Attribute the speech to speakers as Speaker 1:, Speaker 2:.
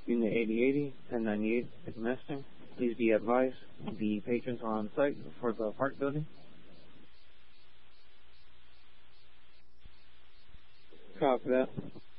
Speaker 1: Unit 8080, 1098 is missing. Please be advised the patrons are on site for the park building. Copy that.